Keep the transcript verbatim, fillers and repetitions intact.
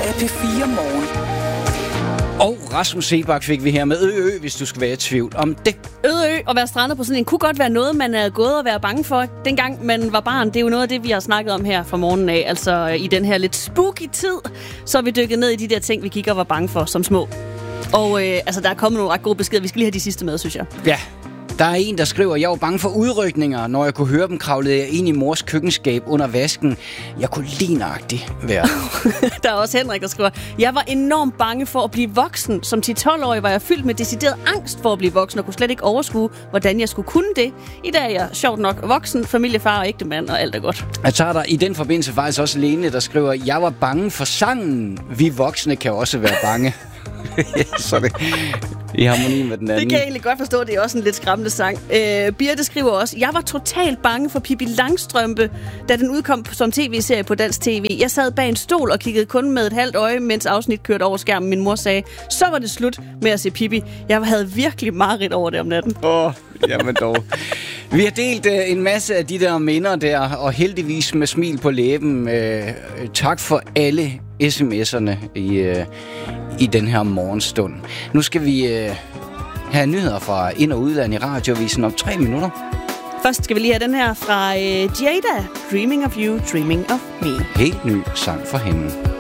er P fire Morgen. Og Rasmus Seebach fik vi her med Ø, hvis du skal være i tvivl om det. Ø og være strandet på sådan en kunne godt være noget, man er gået og være bange for, dengang man var barn. Det er jo noget af det, vi har snakket om her fra morgenen af. Altså i den her lidt spooky tid, så er vi dykket ned i de der ting, vi gik og var bange for som små. Og øh, altså, der er kommet nogle ret gode beskeder. Vi skal lige have de sidste med, synes jeg. Ja. Der er en, der skriver, jeg var bange for udrykninger. Når jeg kunne høre dem, kravlede jeg ind i mors køkkenskab under vasken. Jeg kunne lignagtigt være. Der er også Henrik, der skriver, jeg var enormt bange for at blive voksen. Som ti til tolv-årig var jeg fyldt med decideret angst for at blive voksen, og kunne slet ikke overskue, hvordan jeg skulle kunne det. I dag er jeg sjovt nok voksen, familiefar og ægtemand, og alt er godt. Jeg tager der i den forbindelse faktisk også Lene, der skriver, jeg var bange for sangen. Vi voksne kan også være bange. Så det i harmoni med den anden. Det kan jeg egentlig godt forstå, det er også en lidt skræmmende sang. Øh, Birte skriver også, jeg var totalt bange for Pippi Langstrømpe, da den udkom som tv-serie på dansk tv. Jeg sad bag en stol og kiggede kun med et halvt øje, mens afsnit kørte over skærmen. Min mor sagde, så var det slut med at se Pippi. Jeg havde virkelig mareridt over det om natten. Åh, oh, jamen dog. Vi har delt uh, en masse af de der minder der, og heldigvis med smil på læben. Uh, tak for alle sms'erne i, uh, i den her morgenstund. Nu skal vi uh, have nyheder fra ind- og udland i radiovisen om tre minutter. Først skal vi lige have den her fra uh, Jada. Dreaming of you, dreaming of me. Helt ny sang for hende.